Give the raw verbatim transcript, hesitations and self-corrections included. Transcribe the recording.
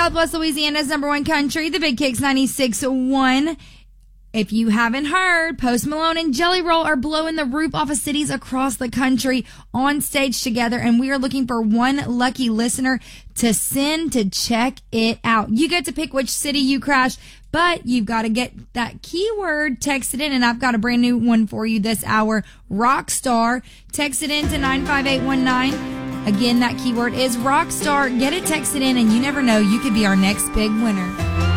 Southwest Louisiana's number one country, the Big Kicks ninety-six point one. If you haven't heard, Post Malone and Jelly Roll are blowing the roof off of cities across the country on stage together, and we are looking for one lucky listener to send to check it out. You get to pick which city you crash, but you've got to get that keyword texted in, and I've got a brand new one for you this hour, Rockstar. Text it in to nine five eight one nine. Again, that keyword is Rockstar. Get it texted in, and you never know, you could be our next big winner.